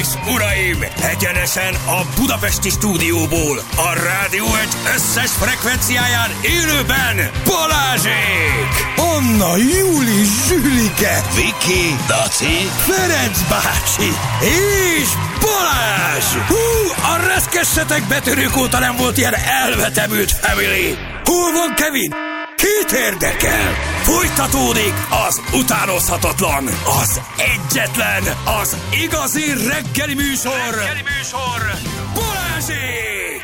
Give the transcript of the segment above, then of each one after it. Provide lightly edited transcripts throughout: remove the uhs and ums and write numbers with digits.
uraim, egyenesen a budapesti stúdióból, a Rádió Egy összes frekvenciáján élőben Balázsék! Anna, Júli, Zsülike, Viki, Daci, Ferenc bácsi és Balázs! A reszkessetek betörők óta nem volt ilyen elvetemült family! Hol van Kevin? Kit érdekel? Folytatódik az utánozhatatlan, az egyetlen, az igazi reggeli műsor, Balázsék!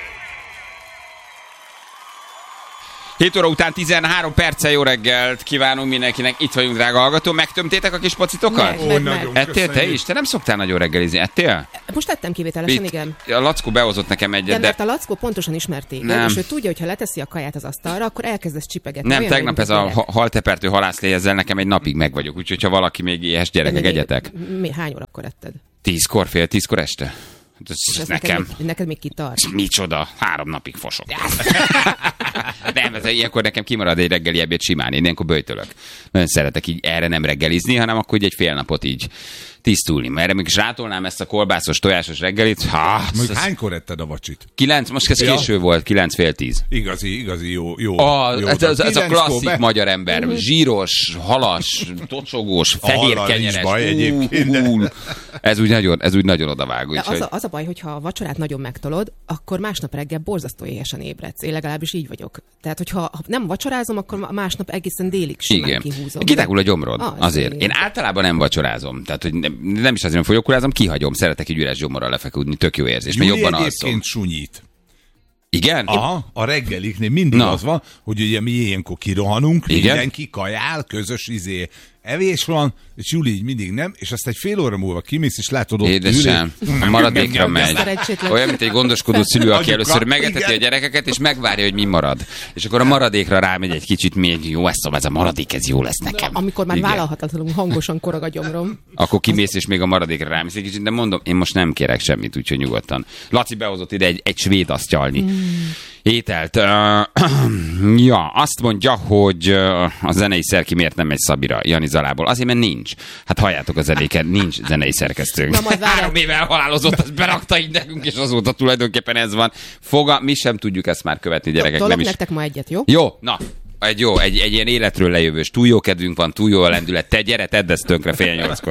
7 óra után 13 perccel jó reggelt kívánunk mindenkinek. Itt vagyunk, drága hallgató. Megtömtétek a kis pocitokat? Nagyon ettél te is? Te nem szoktál nagyon reggelizni. Ettél? Most ettem kivételesen, igen. A Lackó behozott nekem egyet, de... mert a Lackó pontosan ismert téged, és ő tudja, hogy ha leteszi a kaját az asztalra, akkor elkezdesz csipegetni. Nem, tegnap ez a haltepertő halászlé, ezzel nekem egy napig meg vagyok. Úgyhogy ha valaki még éhes gyerekek, egyetek. Hány órakor etted? 10-kor, fél 10-kor este. Ez nekem. Neked még kitart. Micsoda, 3 napig fosok. Nem, ez ilyenkor nekem kimarad egy reggeli ebéd simán. Én ilyenkor böjtölök. Nagyon szeretek így erre nem reggelizni, hanem akkor egy fél napot így tisztulni. Mert még zsátolnám ezt a kolbászos, tojásos reggelit. Hánykor etted a vacsit? 9, most ez késő volt, 9 fél 10. Igazi jó. Ez a klasszik magyar ember. Zsíros, halas, tocsogós, fehér kenyeres. Ez úgy nagyon odavágó. De az a baj, hogyha a vacsorát nagyon megtolod, akkor másnap reggel borzasztó éhesen ébredsz. Én legalábbis így vagyok. Tehát, hogyha nem vacsorázom, akkor másnap egészen délig simán kihúzom. Kitágul a gyomrod, azért. Én általában nem vacsorázom. Tehát, hogy nem is azért nem folyókulázom, kihagyom. Szeretek egy üres gyomorral lefeküdni, tök jó érzés. Mert jobban alszom. Egyébként sunyít. Igen? Aha, a reggeliknél mindig az van, hogy ugye mi ilyenkor kirohanunk, mindenki kajál, közös evés van, és Júli így mindig nem, és azt egy fél óra múlva kimész, és látod ott édesem, a maradékra megy. Olyan, mint egy gondoskodó szülő, aki először megeteti a gyerekeket, és megvárja, hogy mi marad. És akkor a maradékra rámegy egy kicsit még, jó, ez a maradék, ez jó lesz nekem. Amikor már vállalhatatlanul hangosan korog a gyomrom. Akkor kimész, és még a maradékra rámész egy kicsit, de mondom, én most nem kérek semmit, úgyhogy nyugodtan. Laci behozott ide egy svéd asztyalni. Ételt. Ja, azt mondja, hogy a zenei szerki miért nem megy Szabira, Jani Zalából. Azért, mert nincs. Hát halljátok a zenéken, nincs zenei szerkesztőnk. 3 éve elhalálozott, az berakta így nekünk, és azóta tulajdonképpen ez van. Mi sem tudjuk ezt már követni, gyerekek. Tolok nektek ma egyet, jó? Jó, na. Egy ilyen életről lejövős, túl jó kedvünk van, túl jó a lendület. Te gyere, tedd ezt tönkre fél 8-kor.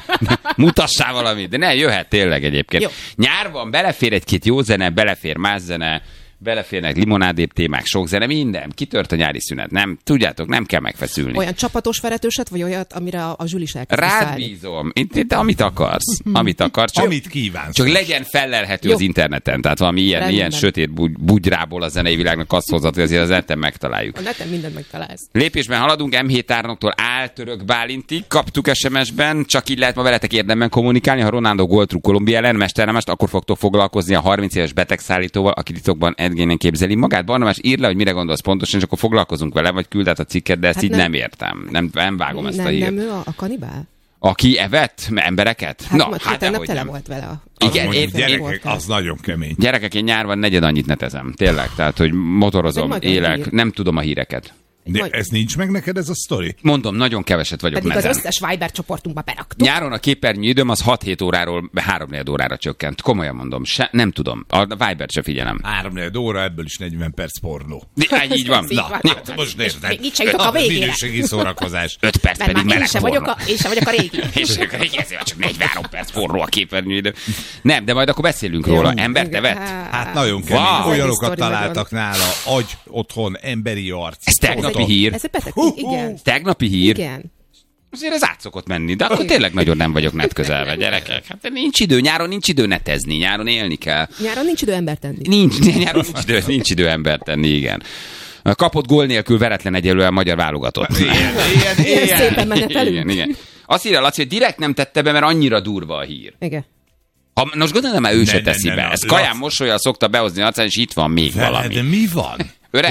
Mutassál valamit. De ne, jöhet tényleg egyébként. Jó. Nyár van, belefér egy-két jó zene, belefér más zene, beleférnek limonádébb témák, sok zene, minden. Kitört a nyári szünet. Nem, tudjátok, nem kell megfeszülni. Olyan csapatos veretőset, vagy olyat, amire a Zsülis elkezd rád bízom. Te amit akarsz. Amit akarsz. Amit kívánsz. Csak legyen fellelhető az interneten. Tehát valami ilyen sötét bugyrából a zenei világnak azt hozott, hogy azért az neten megtaláljuk. A neten mindent megtalálsz. Lépésben haladunk, M7 tárnoktól Áltörök Bálintig. Kaptuk SMS-ben, csak így lehet ma veletek érdemben kommunikálni. Ha Ronaldo góltruk Kolumbia ellen, mesternemest, akkor fogtok foglalkozni a 30 éves betegszállítóval, aki titokban Edgénen képzeli magát. Barnabás, írd le, hogy mire gondolsz pontosan, és akkor foglalkozunk vele, vagy küld át a cikket, de ezt így nem értem. Nem vágom ezt a hírt. Nem ő a kanibál? Aki evett embereket? Hát tele volt vele. Igen, gyerekek, az nagyon kemény. Gyerekek, én nyárban negyed annyit netezem. Tényleg, tehát, hogy motorozom, élek, nem tudom a híreket. De ez nincs meg neked ez a sztori? Mondom, nagyon keveset vagyok pedig mezen. Az összes Viber csoportunkba beraktuk. Nyáron a képernyő időm az 6-7 óráról 3-4 órára csökkent. Komolyan mondom, nem tudom. A Vibert se figyelem. 3-4 óra, ebből is 40 perc pornó. Így van. Most nézd. Még itt se jutok a végére. Minőségi szórakozás. 5 perc pedig meleg pornó. Én sem vagyok a régi. Ezért csak 43 perc pornó a képernyő idő. Nem, de majd akkor beszélünk róla. Embert evett? Hát nagyon kemény. Olyanokat találtak nála. Agy, otthon, emberi arc. Ez tegnapi hír. Igen. Tegnapi hír. Igen. Azért ez át szokott menni, de akkor tényleg nagyon nem vagyok net közelve, gyerekek. Hát nincs idő, nyáron nincs idő netezni, nyáron élni kell. Nyáron nincs idő embert tenni. Nyáron nincs idő embert tenni, igen. Kapott gól nélkül veretlen egyelően magyar válogatott. Ilyen szépen menetelünk. Igen. Azt írja Laci, hogy direkt nem tette be, mert annyira durva a hír. Igen. Most gondolom, már ő se teszi be. Ez Kaján mosolya szokta behozni arcán, és itt van még valami. De mi van?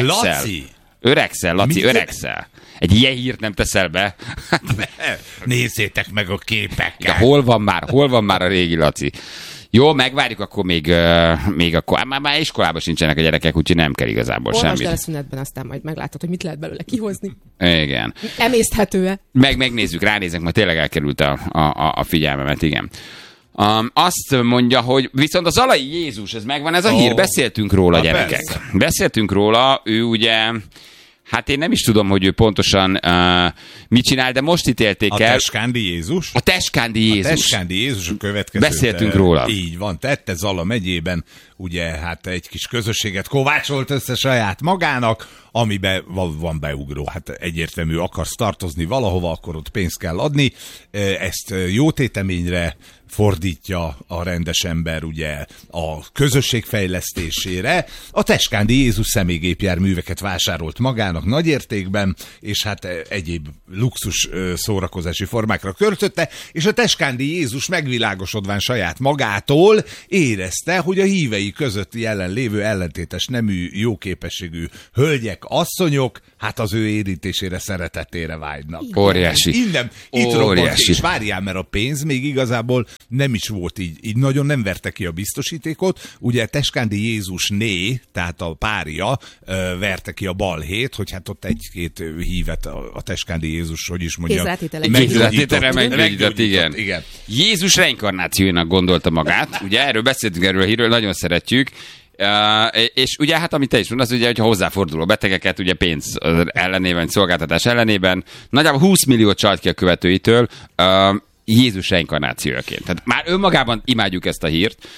Öregszel, Laci, öregszel. Egy ilyen hírt nem teszel be? Nézzétek meg a képeket. Ja, hol van már a régi Laci? Jó, megvárjuk, akkor még akkor. Már iskolában sincsenek a gyerekek, úgyhogy nem kell igazából semmit. Olvasd el a szünetben, aztán majd meglátod, hogy mit lehet belőle kihozni. Igen. Emészthető-e? Megnézzük, ránézek, majd tényleg elkerült a figyelmemet, igen. Azt mondja, hogy viszont az Zalai Jézus, ez megvan, ez a hír, beszéltünk róla, gyerekek. Persze. Beszéltünk róla, ő ugye... Hát én nem is tudom, hogy ő pontosan mit csinál, de most ítélték el. A Teskándi Jézus? A Teskándi Jézus. A Teskándi Jézus a következő. Beszéltünk róla. Így van, tette Zala megyében, ugye hát egy kis közösséget kovácsolt össze saját magának, amiben van beugró. Hát egyértelmű, akarsz tartozni valahova, akkor ott pénzt kell adni. Ezt jótéteményre fordítja a rendes ember ugye a közösség fejlesztésére. A Teskándi Jézus személygépjárműveket vásárolt magának nagy értékben, és hát egyéb luxus szórakozási formákra költötte, és a Teskándi Jézus megvilágosodván saját magától érezte, hogy a hívei között jelenlévő ellentétes nemű jóképességű hölgyek, asszonyok, hát az ő érintésére, szeretetére vágynak. Óriási. Innen, itt robbant, és várjál, mert a pénz még igazából nem is volt így nagyon nem verte ki a biztosítékot. Ugye Teskándi Jézusné, tehát a párja verte ki a balhét, hogy hát ott egy-két hívet a Teskándi Jézus, hogy is mondja, meggyógyított, igen. Jézus reinkarnációjának gondolta magát, ugye erről beszéltünk, erről a hírről, nagyon szeretjük. És ugye hát amit te is mondasz, ugye, hogyha hozzáforduló betegeket, ugye pénz ellenében, szolgáltatás ellenében, nagyjából 20 milliót csalt ki a követőitől Jézus reinkarnációjaként. Tehát már önmagában imádjuk ezt a hírt.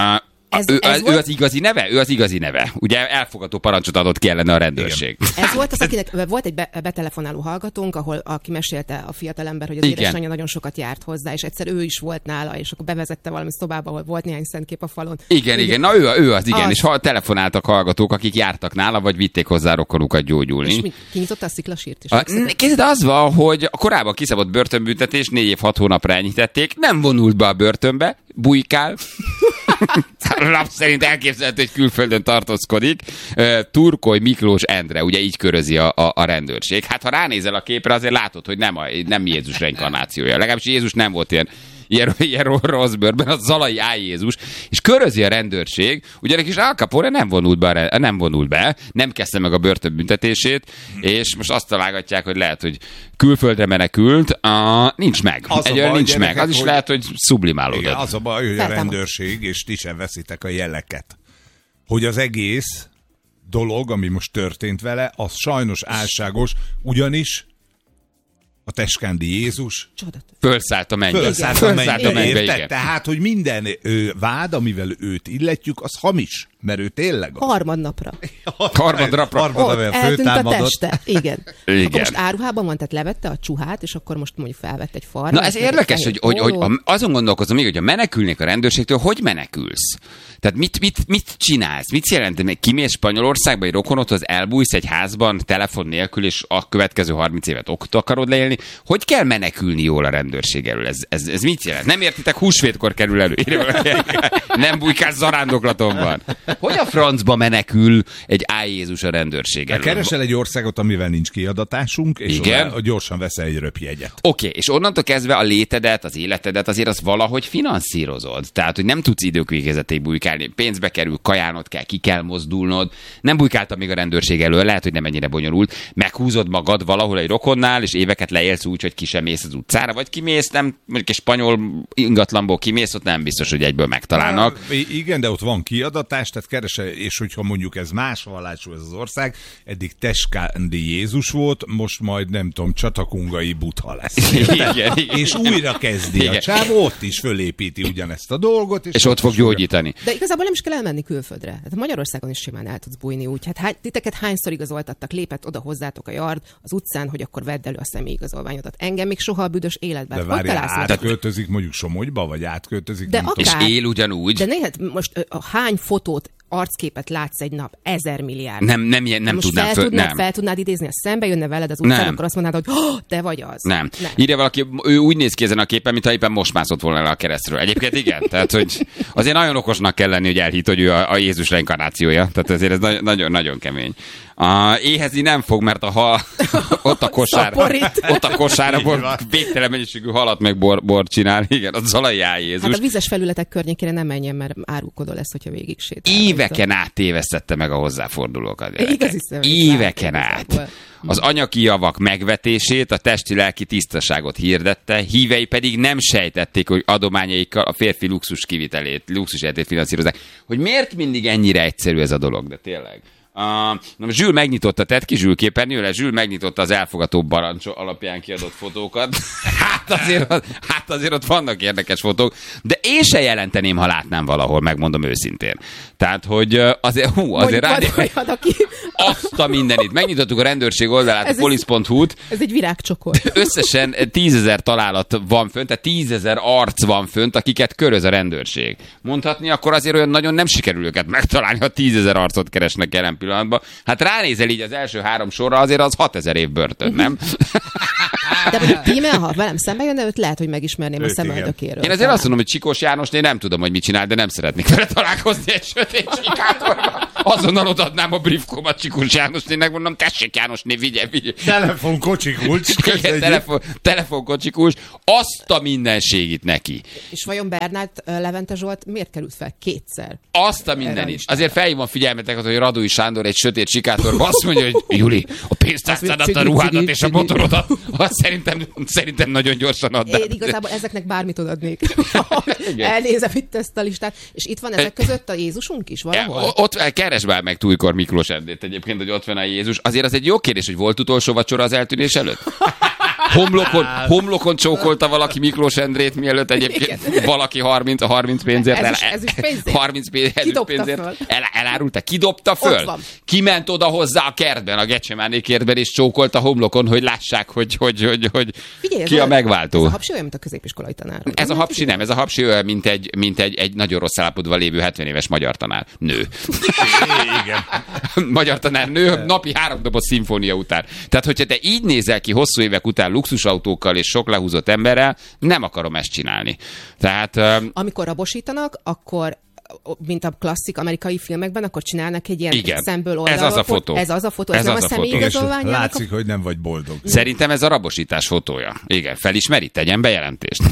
Ő az igazi neve? Ő az igazi neve. Ugye elfogadó parancsot adott ki ellene a rendőrség. Igen. Ez volt az, akinek volt egy betelefonáló hallgatónk, aki mesélte a fiatalember, hogy az édesanyja nagyon sokat járt hozzá, és egyszer ő is volt nála, és akkor bevezette valami szobába, ahol volt néhány szentkép a falon. Igen. Na ő az, igen. És telefonáltak hallgatók, akik jártak nála, vagy vitték hozzá rokonukat gyógyulni. És kinyitotta a sziklasírt is. Képzeld, az van, hogy a korábban kiszabott börtönbüntetés 4 év 6 hónapra enyhítették, nem vonult be a börtönbe, bujkál. Lap szerint elképzelhető, hogy külföldön tartózkodik. Turkoly Miklós Endre, ugye így körözi a rendőrség. Hát ha ránézel a képre, azért látod, hogy nem Jézus reinkarnációja. Legalábbis Jézus nem volt ilyen rossz bőrben, az Zalai A. Jézus, és körözi a rendőrség, ugyanis Al Capone nem vonult be, nem kezdte meg a börtönbüntetését, és most azt találgatják, hogy lehet, hogy külföldre menekült, nincs meg. Egyébként nincs meg. Az is lehet, hogy sublimálódott. Igen, az a baj, hogy a rendőrség, és ti sem veszitek a jeleket, hogy az egész dolog, ami most történt vele, az sajnos álságos, ugyanis a Teskándi Jézus fölszállt a mennybe. Igen. Tehát, hogy minden vád, amivel őt illetjük, az hamis, mert ő tényleg az. Harmadnapra. Eltűnt a teste. Igen. Akkor most áruhában van, tehát levette a csuhát, és akkor most mondjuk felvett egy farmát. Na ez érdekes, hogy azon gondolkozom még, hogy ha menekülnék a rendőrségtől, hogy menekülsz? Tehát mit csinálsz? Mit jelent? Kimész Spanyolországba egy rokonodhoz, elbújsz egy házban telefon nélkül, és a következő 30 évet ott akarod leélni? Hogy kell menekülni jól a rendőrség elől? Ez mit jelent? Nem értitek, húsvétkor kerül elő. Nem bújkálsz zarándoklatomban. Hogy a francba menekül egy A. Jézus a rendőrség elől? Keresel egy országot, amivel nincs kiadatásunk, és gyorsan veszel egy röpjegyet. Oké, és onnantól kezdve a létedet, az életedet azért az valahogy finanszírozod. Tehát, hogy nem tudsz idők végezetéig bujkálni. Pénzbe kerül, kajánod kell, ki kell mozdulnod. Nem bujkáltam még a rendőrség elől, lehet, hogy nem ennyire bonyolult. Meghúzod magad valahol egy rokonnál, és éveket leélsz úgy, hogy ki sem mész az utcára, vagy kimész, nem, mondjuk egy spanyol ingatlanból kimész, ott nem biztos, hogy egyből megtalálnak. Igen, de ott van kiadatás, tehát keresel, és hogyha mondjuk ez más vallású ez az ország, eddig Teskándi Jézus volt, most majd nem tudom, Csatakungai Buddha lesz. Igen. És újra kezdi a csávó, ott is fölépíti ugyanezt a dolgot. És ott fog gyógyítani. De igazából nem is kell elmenni külföldre. Hát Magyarországon is simán el tudsz bújni úgy. Hát titeket hányszor igazoltattak, lépett oda hozzátok a yard az utcán, hogy akkor vedd elő a személyigazolványodat. Engem még soha a büdös életben. De várjál, átköltözik mondjuk Somogyba, vagy átköltözik? De akár, és él ugyanúgy. De néha most hány fotót, arcképet látsz egy nap? 1000 milliárd. Nem tudnám. Fel tudnád idézni, ha szembe jönne veled az utcán, akkor azt mondanád, hogy te vagy az. Nem. Írja valaki, ő úgy néz ki ezen a képen, mintha éppen most mászott volna le a keresztről. Egyébként igen. Tehát, hogy azért nagyon okosnak kell lenni, hogy elhitt, hogy ő a Jézus reinkarnációja. Tehát ezért ez nagyon-nagyon kemény. Éhezni nem fog, mert a hal ott a kosárban végtelen mennyiségű halat meg bor csinál. Igen, az Zalai Áj-Jézus. Hát a vizes felületek környékére nem menjen, mert árulkodó lesz, hogyha végig sétál. Éveken át tévesztette meg a hozzáfordulókat. Igaz, éveken át. Az anyagi javak megvetését, a testi-lelki tisztaságot hirdette, hívei pedig nem sejtették, hogy adományaikkal a férfi luxus kivitelét, luxuséletét finanszírozzák. Hogy miért mindig ennyire egyszerű ez a dolog, de tényleg. Zsül megnyitotta, tett ki Zsül képernyőre, Zsül megnyitotta az elfogató barancs alapján kiadott fotókat. Hát azért ott vannak érdekes fotók, de én se jelenteném, ha látnám valahol, megmondom őszintén. Tehát, hogy azért azt a mindenit. Megnyitottuk a rendőrség oldalát, a police.hu-t. Ez egy virágcsokor. Összesen 10 000 találat van fönt, tehát 10 000 arc van fönt, akiket köröz a rendőrség. Mondhatni, akkor azért olyan nagyon nem sikerül őket megtalálni, ha 10 000 arcot keresnek jelen pillanatban. Hát ránézel így az első 3 sorra, azért az 6000 év börtön, nem? De mondjuk Tímea, ha velem szembe jönne, őt lehet, hogy megismerném a szemöldökéről. Én azért azt mondom, hogy Csikós Jánosné nem tudom, hogy mit csinál, de nem szeretnék vele találkozni egy sötét sikátorban. Azonnal odaadnám a briefkomat Csikós Jánosnének, mondom, tessék Jánosné, vigye. Telefonkocsi kulcs. Telefonkocsi kulcs. Azt a mindenségit neki. És vajon Bernát Levente Zsolt miért került fel 2-szer? Azt a mindenit. Azért felhívom figyelmeteket, hogy Radói Sándor egy sötét sikátorban azt mondja, hogy Juli, a pénztárcádat, a ruhádat és a motorodat, azt szerintem nagyon gyorsan add. Én igazából ezeknek bármit odadnék. Elnézem itt ezt a listát. És itt van ezek között a Jézusunk is valahol? Ott keresd már meg Tújkor Miklós Endrét egyébként, hogy ott van a Jézus. Azért az egy jó kérdés, hogy volt utolsó vacsora az eltűnés előtt? Homlokon csókolta valaki Miklós Endrét, mielőtt egyébként valaki 30 pénzért 30 pénzért elárulta. Kidobta föl? Kiment oda hozzá a kertben, a Gecsemáné kertben, és csókolta homlokon, hogy lássák, hogy figyelj, ki a megváltó. Ez a hapsi olyan, mint a középiskolai tanár. Ez a hapsi nem, ez a hapsi olyan, mint egy nagyon rossz állapotban lévő 70 éves magyar tanár. Nő. Igen. Magyar tanár nő, napi 3 doboz szimfónia után. Tehát, hogyha te így nézel ki hosszú évek után luxusautókkal és sok lehúzott emberrel, nem akarom ezt csinálni. Tehát... Amikor rabosítanak, akkor mint a klasszik amerikai filmekben, akkor csinálnak egy ilyen szemből oldalról. Ez az a fotó. Ez nem a személyigazolvány. Látszik, hogy nem vagy boldog. Szerintem ez a rabosítás fotója. Igen, felismeri, tegyen bejelentést.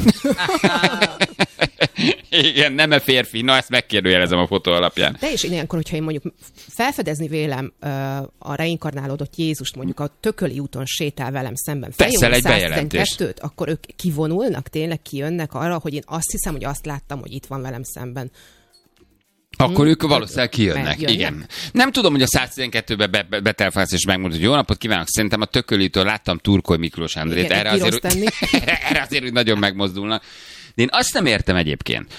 Igen, nem a férfi. Na, ezt megkérdőjelezem a fotó alapján. De és ilyenkor, hogyha én mondjuk felfedezni vélem a reinkarnálódott Jézust, mondjuk a Tököli úton sétál velem szemben. Teszel egy bejelentést. Akkor ők kivonulnak, tényleg kijönnek arra, hogy én azt hiszem, hogy azt láttam, hogy itt van velem szemben. Akkor ők valószínűleg kijönnek. Igen. Nem tudom, hogy a 112-be betelefonálsz és megmondod, hogy jó napot kívánok. Szerintem a Tökölitől láttam Turkoly Miklós Endrét. Erre azért, hogy nagyon megmozdulnak. De én azt nem értem egyébként,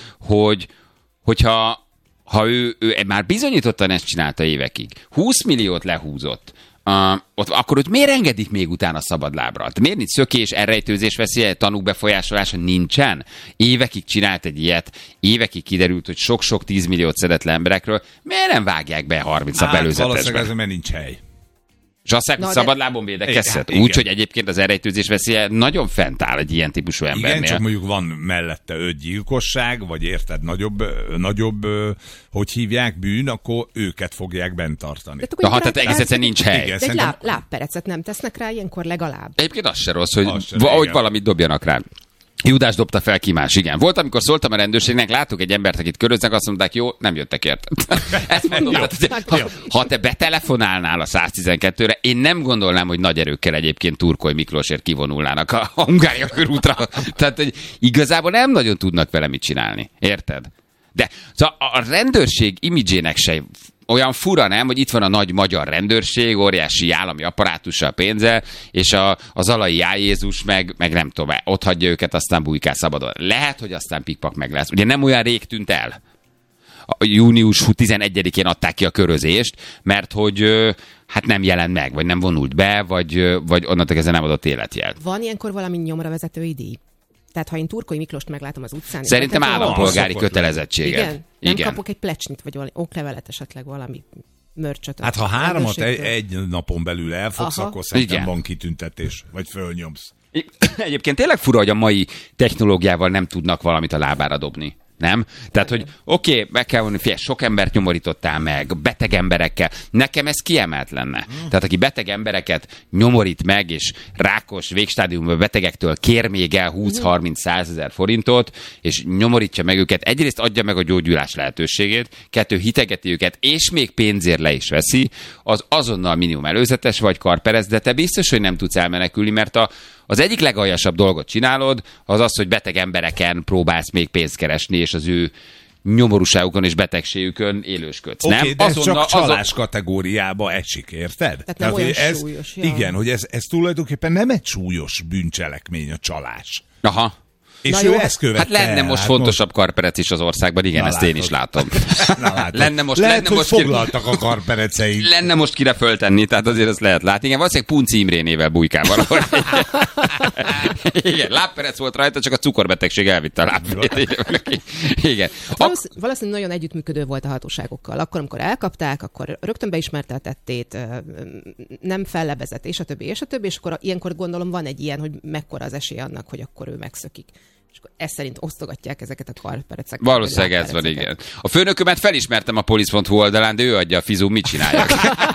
hogyha ő már bizonyítottan ezt csinálta évekig, 20 milliót lehúzott, akkor őt miért engedik még utána szabadlábra? Miért nincs szökés, elrejtőzés veszélye, tanúk befolyásolása nincsen? Évekig csinált egy ilyet, évekig kiderült, hogy sok-sok 10 milliót szedett le emberekről. Miért nem vágják be 30 nap előzetesben? Valószínűleg ez, mert nincs hely. Zsaszek szabadlábon védekezhet. Úgy, hogy egyébként az elrejtőzés veszélye nagyon fent áll egy ilyen típusú embernél. Igen, csak mondjuk van mellette 5 gyilkosság, vagy érted, nagyobb hogy hívják, bűn, akkor őket fogják bent tartani. Tehát egész egyszerűen nincs hely. Igen, egy lábperecet nem tesznek rá ilyenkor legalább. Egyébként az se rossz, hogy valamit dobjanak rá. Judás dobta fel, ki más, igen. Volt, amikor szóltam a rendőrségnek, látok egy embert, akit köröznek, azt mondták, jó, nem jöttek érted. Ezt mondom, ha te betelefonálnál a 112-re, én nem gondolnám, hogy nagy erőkkel egyébként Turkoly Miklósért kivonulnának a Hungária körútra. Tehát, hogy igazából nem nagyon tudnak vele mit csinálni. Érted? De szóval a rendőrség imidzsének se olyan fura, nem, hogy itt van a nagy magyar rendőrség, óriási állami apparátussal, pénzzel, és a Zalai Áj-Jézus meg nem tudom, ott hagyja őket, aztán bujkál szabadon. Lehet, hogy aztán pikpak meg lesz. Ugye nem olyan rég tűnt el. A június 11-én adták ki a körözést, mert hogy hát nem jelent meg, vagy nem vonult be, vagy onnantól kezdve nem adott életjelt. Van ilyenkor valami nyomra vezetői díj? Tehát ha én Turkoly Miklóst meglátom az utcán... Szerintem állampolgári kötelezettséget. Igen? Nem kapok egy plecsnit, vagy valami oklevelet, esetleg valami mörcsöt. Hát ha 3-at egy napon belül elfogsz, akkor szerintem van kitüntetés, vagy fölnyomsz. Egyébként tényleg fura, hogy a mai technológiával nem tudnak valamit a lábára dobni. Nem? Tehát, hogy oké, meg kell mondani, figyelj, sok embert nyomorítottál meg, beteg emberekkel. Nekem ez kiemelt lenne. Tehát, aki beteg embereket nyomorít meg, és rákos végstádiumban betegektől kér még el 20-30-100 ezer forintot, és nyomorítja meg őket, egyrészt adja meg a gyógyulás lehetőségét, 2 hitegeti őket, és még pénzért le is veszi, az azonnal minimum előzetes vagy karperez, de te biztos, hogy nem tudsz elmenekülni, mert az egyik legaljasabb dolgot csinálod, az az, hogy beteg embereken próbálsz még pénzt keresni, és az ő nyomorúságukon és betegségükön élősködsz. Oké, nem? de ez csak csalás kategóriába esik, érted? Tehát nem olyan súlyos. Ja. Igen, hogy ez tulajdonképpen nem egy súlyos bűncselekmény a csalás. Aha. És ő ezt követte. Hát lenne most fontosabb karperec is az országban, igen, ezt én is látom. Lenne most foglaltak a karpereceink. Lenne most kire föltenni, tehát azért ezt lehet látni. Igen, valószínűleg Punci Imrénével bujkál valahol. Igen, lábperec volt rajta, csak a cukorbetegség elvitte a lábperec. Igen. Valószínűleg nagyon együttműködő volt a hatóságokkal. Akkor, amikor elkapták, akkor rögtön beismerte a tettét, nem fellebezett, és a többi, és akkor ilyenkor gondolom van egy ilyen, hogy mekkora az esély annak, hogy akkor ő megszökik. És akkor ezt szerint osztogatják ezeket a karpereceket. Valószínűleg ez van, igen. A főnökömet felismertem a police.hu oldalán, de ő adja a fizú, mit csináljak?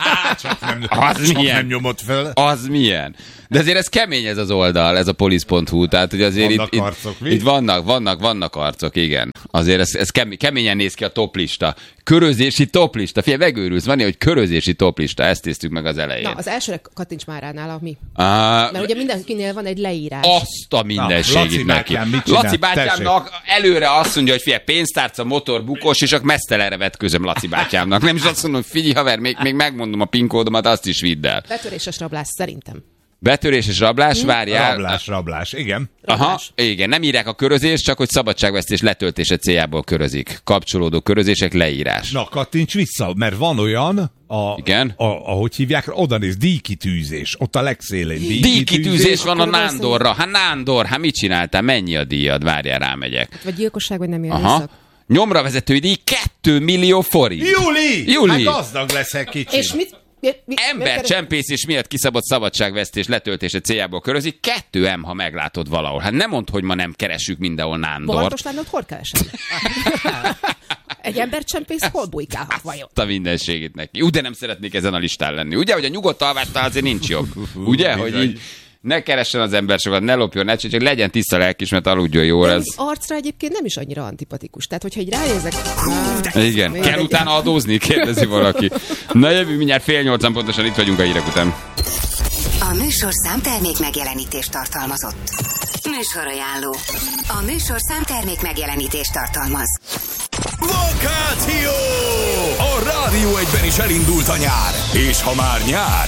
Csak nem nyomott föl. Az milyen? De azért ez kemény ez az oldal, ez a police.hu, tehát hogy azért vannak arcok, itt vannak arcok, igen. Azért ez keményen néz ki a toplista. Körözési toplista. Figyelj, megőrülsz, van hogy körözési toplista, ezt néztük meg az elején. Na, az elsőre kattints már rá nála, mi? Mert ugye mindenkinél van egy leírás. Azt a mindenségét neki. Laci bátyámnak előre azt mondja, hogy figyelj, pénztárca, motor, bukós, és akkor mesztelenre vetközöm Laci bátyámnak. Nem is azt mondom, hogy figyelj haver, még megmondom a PIN kódomat, azt is vidd el. Betöréses rablás szerintem. Betörés és rablás, várjál. Rablás, igen. Aha, igen, nem írják a körözés, csak hogy szabadságvesztés letöltése céljából körözik. Kapcsolódó körözések, leírás. Na, kattints vissza, mert van olyan, ahogy hívják, oda néz, díjkitűzés, ott a legszélén. Díjkitűzés van a Nándorra. Hát Nándor, hát mit csináltál? Mennyi a díjad? Várjál, rámegyek. Vagy gyilkosság, vagy nem ér Nyomra vezetői díj 2 millió forint. Júli! Hát gazdag leszek kicsit. És mit? Embercsempészés miatt kiszabott szabadságvesztés letöltése céljából körözik, 2M, ha meglátod valahol. Hát nem mondd, hogy ma nem keresünk mindenhol Nándort. Bohartos Nándort hol keresem? Egy embercsempész hol bujkálhat vajon? A mindenségét neki. De nem szeretnék ezen a listán lenni. Ugye, hogy a nyugodt alvástál azért nincs jobb. Ugye, hogy így ne keressen az ember sokat, ne lopjon, ne csak legyen tiszta lelkismert, aludjon jól. Ez arcra egyébként nem is annyira antipatikus. Tehát, hogyha így ránézek... Igen, kell utána adózni? Kérdezi valaki. Na jövő mindjárt 7:30 pontosan itt vagyunk a hírek után. A műsorszám termék megjelenítést tartalmazott. Műsorajánló. A műsorszám termék megjelenítést tartalmaz. Vakáció! A Rádió 1-ben is elindult a nyár. És ha már nyár,